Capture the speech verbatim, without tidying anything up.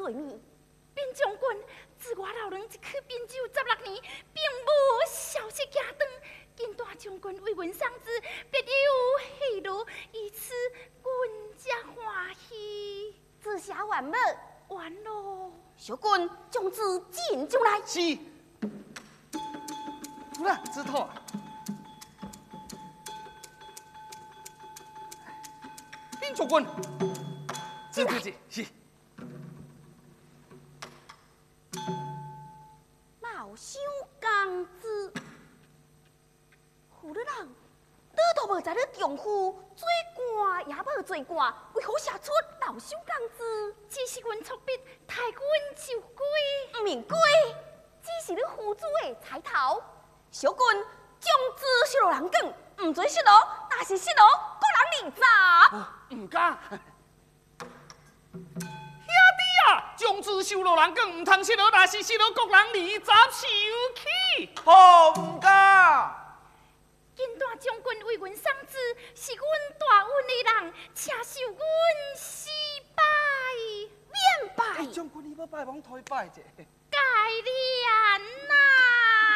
罪名。 边将军自我老人一去滨州十六年，并无消息行转。今大将军为阮丧子，别有喜乐，以此阮才欢喜。 子下完没？ 完咯。 小军将之进上来。 是。好了，知道啊。边将军，进来。是。 老朽公子，胡女郎，你都无在你丈夫做官，也无做官，为何写出老朽公子？ 只是阮错笔，太阮就归。 唔免归，只是你夫子的彩头。小军将之失落人讲，唔准失落，若是失落，各人离查。 唔敢。将之收落人讲，唔通失落，若是失落，各人离杂受气。 好唔敢。 今大将军为阮丧子，是阮大恩的人，且受阮失败， 免拜。 将军，你要拜望推拜者。 该练呐。